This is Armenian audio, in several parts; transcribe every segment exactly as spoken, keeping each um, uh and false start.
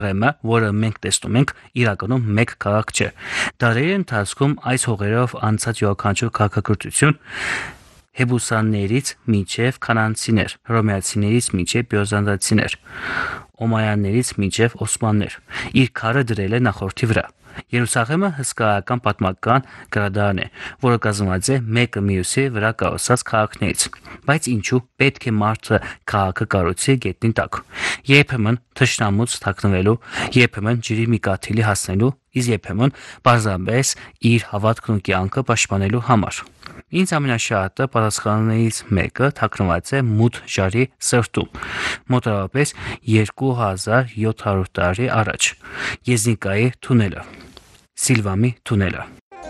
Ղեմը, որը մենք տեսնում ենք, իրականում մեկ քաղաք չէ։ Դարերի ընթացքում այս հողերով անցած յուրաքանչյուր քաղաքակրթություն Հեբուսաններից մինչև քանանցիներ, հռոմեացիներից մինչև բյուզանդացիներ, օմայաններից մինչև օսմաններ, իր քարը դրել է նախորդի վրա։ Երուսաղեմը հսկայական պատմական գրադարան է, որը կազմված է մեկը մյուսի վրա կառուցած քաղաքներից։ Բայց ինչու պետք է մարդը քաղաքը կառուցի գետնի տակ։ Երբեմն թշնամուց թաքնվելու, երբեմն ջրի մի կաթիլի հասնելու, իսկ երբեմն պարզապես իր հավատքն ու կյանքը պաշտպանելու համար։ Ինձ ամենաշատը պատասխաններից մեկը թաքնված է մութ ժարի սրտում, մոտավորապես երկու հազար յոթ հարյուր տարի առաջ։ Եզնիկայի թունելը, Սիլվամի թունելը։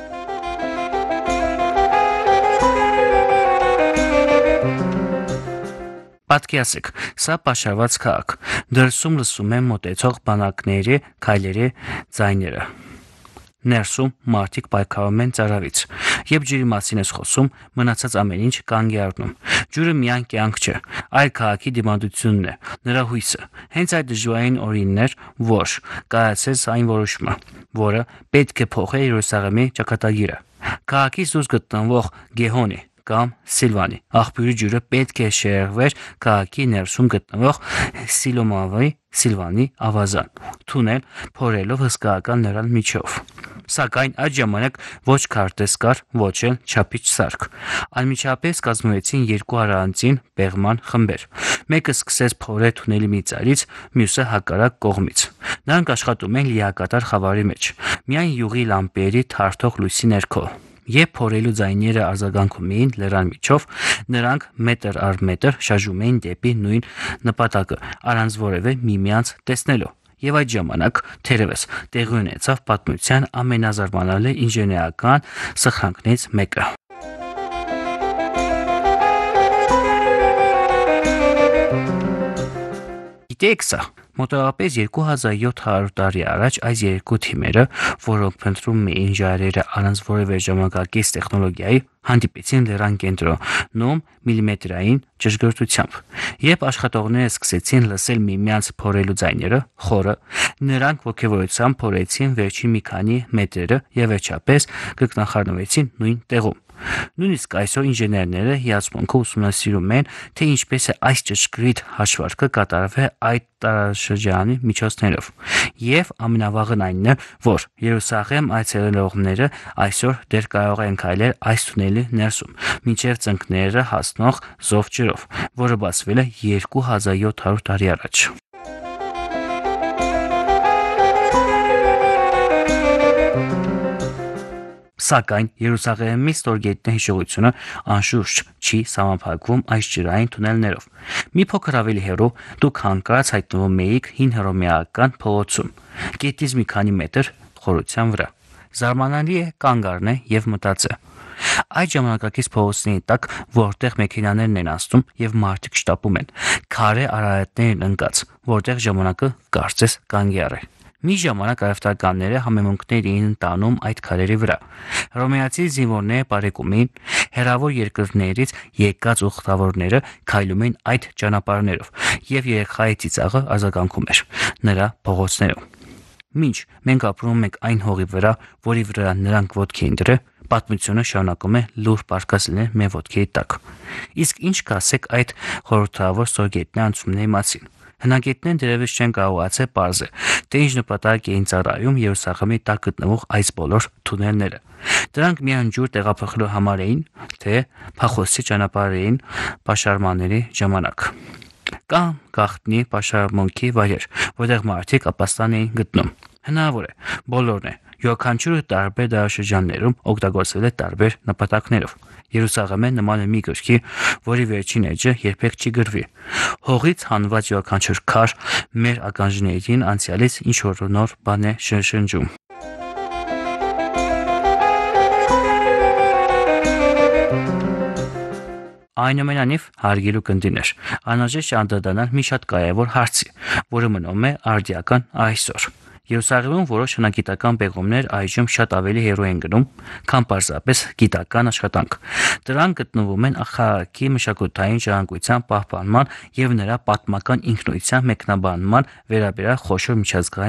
Պատկերացրեք, սա պաշարված քաղաք, դրսում լսում եմ մոտեցող բանակների քայլերի ձայները։ Ներսում մարդիկ պայքարում են ծարավից։ Երբ ջրի մասին ես խոսում, մնացած ամեն ինչ կանգ է առնում։ Ջուրը միայն կյանք չէ, այլ քաղաքի դիմադրությունն է, նրա հույսը։ Հենց այդ դժվարին օրինն էր, որ կայացեց այն որոշումը, որը պետք է փոխեր Երուսաղեմի ճակատագիրը։ Քաղաքից դուրս գտնվող Գեհոնի կամ Սիլվանի աղբյուրի ջուրը պետք է շերվեր քաղաքի ներսում գտնվող Սիլոմավի Սիլվանի ավազան, թունել փորելով հսկայական նրան միջով։ Սակայն այդ ժամանակ ոչ քարտեզ կար, ոչ էլ չափիչ սարք։ Անմիջապես կազմվեցին երկու առանձին պեղման խմբեր։ Մեկը սկսեց փորել թունելի մի ծայրից, մյուսը հակառակ կողմից։ Նրանք աշխատում են լիակատար խավարի մեջ, միայն յուղի լամպերի թարթող լույսի ներքո։ Երբ փորելու ձայները արձագանքում էին լեռան միջով, նրանք մետր առ մետր շարժում էին դեպի նույն նպատակը, առանց որևէ միմյանց տեսնելու։ Եվ այդ ժամանակ թերևս տեղի ունեցավ պատմության ամենազարմանալի ինժեներական սխրանքներից մեկը։ Գիտեք սա, մոտավորապես երկու հազար յոթ հարյուր տարի առաջ այս երկու թիմերը, որոնք փնտրում էին ժայռերը առանց որևէ ժամանակակից տեխնոլոգիայի, հանդիպեցին լեռան կենտրոնում միլիմետրային ճշգրտությամբ։ Երբ աշխատողները սկսեցին լսել միմյանց փորելու ձայները, խորը, նրանք ոգևորությամբ փորեցին վերջին մի քանի մետրերը եւ վերջապես կրկնախառնվեցին նույն տեղում։ Նույնիսկ այսօր ինժեներները հիացմունքով ուսումնասիրում են, թե ինչպես է այս ճշգրիտ հաշվարկը կատարվել այդ տարաշրջանի միջոցներով։ Եվ ամենավաղն այնն է, որ Երուսաղեմ այցելողները այսօր դեռ կարող են քայլել այս թունելի ներսում, մինչև ծնկները հասնող զով ջրով, որը բացվել է երկու հազար յոթ հարյուր տարի առաջ։ Սակայն Երուսաղեմի ստորգետնյա հիշողությունը անշուշտ չի սահմանափակվում այս ջրային թունելներով։ Մի փոքր ավելի հեռու դուք հանկարծ հայտնվում եք հին հռոմեական փողոցում, գետից մի քանի մետր խորության վրա։ Զարմանալի է կանգ առնել եւ մտածել։ Այդ ժամանակակից փողոցների տակ, որտեղ մեքենաներն են անցնում եւ մարդիկ շտապում են, քարե արահետներ ընկած, որտեղ ժամանակը կարծես կանգ է առել։ Մի ժամանակ արևտարականները համեմունքներ էին տանում այդ քարերի վրա։ Հռոմեացի զինվորները բարեկում էին, հեռավոր երկրներից եկած ուխտավորները քայլում էին այդ ճանապարհներով, եւ երեխայի ծիծաղը արձագանքում էր նրա փողոցներում։ Մինչ մենք ապրում ենք այն հողի վրա, որի վրա նրանք ոտքի են դրել, պատմությունը շարունակում է լուր պարկած լինել մեր ոտքի տակ։ Իսկ ինչ կասեք այդ խորհրդավոր ստորգետնյա անցումների մասին։ Հնագետներն դեռևս չեն կարողացել պարզել, թե ինչ նպատակ էին ծառայում Երուսաղեմի տակ գտնվող այս բոլոր թունելները։ Դրանք միայն ջուր տեղափոխելու համար էին, թե փախոստի ճանապարհային պաշարմանների ժամանակ։ Կամ գաղտնի պաշարմունքի վայրեր, որտեղ մարդիկ ապաստան էին գտնում։ Հնարավոր է, բոլորն է, յուրաքանչյուրը տարբեր դարաշրջաններում օգտագործվել է տարբեր նպատակներով։ Երուսաղեմը նման է մի գրքի, որի վերջին էջը երբեք չի գրվի։ Հողից հանված յուրաքանչյուր քար մեր ականջներին անցյալից ինչ որ նոր բան է շնչում։ Այնուամենայնիվ, հարգելի կնդիներ, անհրաժեշտ անդրադառնալ մի շատ կարևոր հարցի, որը մնում է արդիական այսօր։ Երուսաղեմում որոշ հնագիտական պեղումներ այժմ շատ ավելի հեռու են գնում, քան պարզապես գիտական աշխատանք։ Դրանք գտնվում են քաղաքի մշակութային ժառանգության պահպանման եւ նրա պատմական ինքնության մեկնաբանման վերաբերյալ խոշոր միջազգային